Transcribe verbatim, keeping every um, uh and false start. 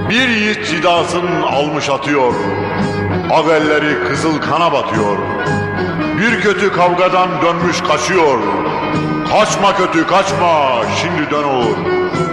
Bir yiğit cidasın almış atıyor, av elleri kızıl kana batıyor. Bir kötü kavgadan dönmüş kaçıyor. Kaçma kötü kaçma, şimdi dön Uğur.